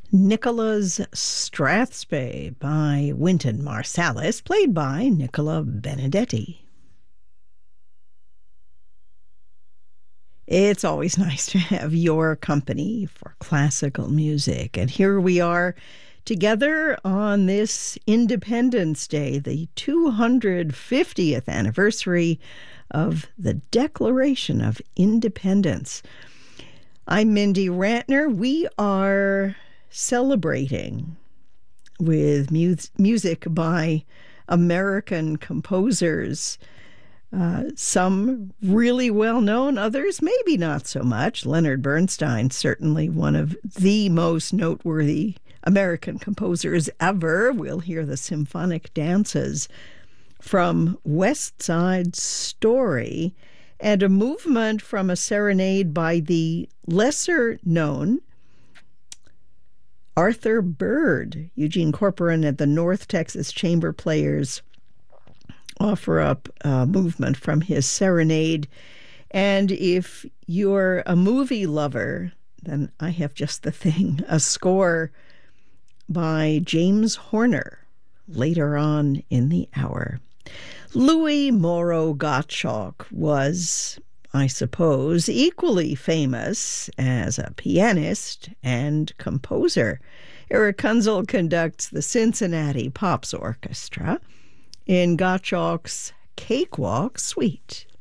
Nicola's Strathspey by Wynton Marsalis, played by Nicola Benedetti. It's always nice to have your company for classical music. And here we are together on this Independence Day, the 250th anniversary of the Declaration of Independence. I'm Mindy Rantner. We are celebrating with music by American composers. Some really well known, others maybe not so much. Leonard Bernstein, certainly one of the most noteworthy American composers ever. We'll hear the symphonic dances from West Side Story and a movement from a serenade by the lesser known Arthur Byrd. Eugene Corporon and the North Texas Chamber Players offer up a movement from his serenade. And if you're a movie lover, then I have just the thing, a score by James Horner later on in the hour. Louis Moreau Gottschalk was, I suppose, equally famous as a pianist and composer. Eric Kunzel conducts the Cincinnati Pops Orchestra in Gottschalk's Cakewalk Suite.